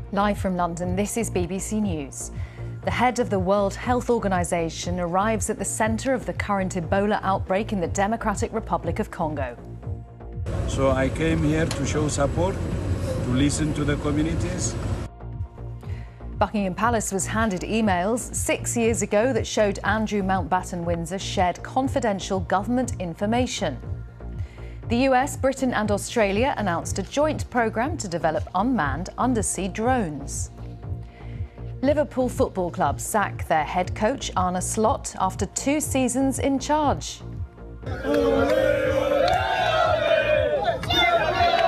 Live from London, this is BBC News. The head of the World Health Organization arrives at the center of the current Ebola outbreak in the Democratic Republic of Congo. So I came here to show support, to listen to the communities. Buckingham Palace was handed emails 6 years ago that showed Andrew Mountbatten Windsor shared confidential government information. The US, Britain and Australia announced a joint programme to develop unmanned undersea drones. Liverpool Football Club sack their head coach Arne Slot after 2 seasons in charge.